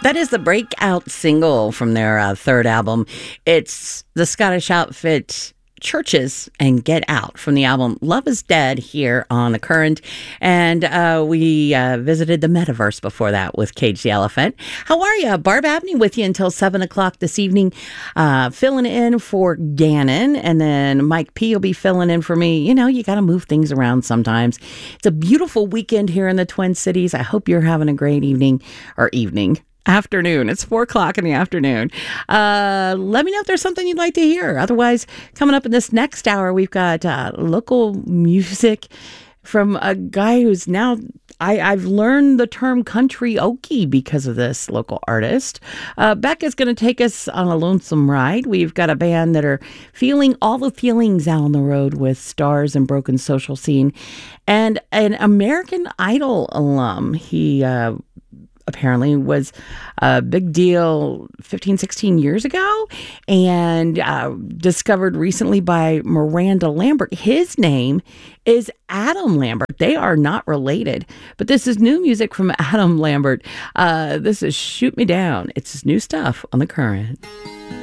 That is the breakout single from their third album. It's the Scottish outfit Churches and Get Out from the album Love is Dead here on The Current. And we visited the Metaverse before that with Cage the Elephant. How are you? Barb Abney with you until 7 o'clock this evening, filling in for Gannon. And then Mike P will be filling in for me. You know, you got to move things around sometimes. It's a beautiful weekend here in the Twin Cities. I hope you're having a great afternoon. It's 4 o'clock in the afternoon. Let me know if there's something you'd like to hear. Otherwise, coming up in this next hour, we've got local music from a guy who's now, I've learned the term country okie because of this local artist. Becca's going to take us on a lonesome ride. We've got a band that are feeling all the feelings out on the road with Stars and Broken Social Scene. And an American Idol alum. He apparently was a big deal 15, 16 years ago and discovered recently by Miranda Lambert. His name is Adam Lambert. They are not related, but this is new music from Adam Lambert. This is Shoot Me Down. It's his new stuff on The Current.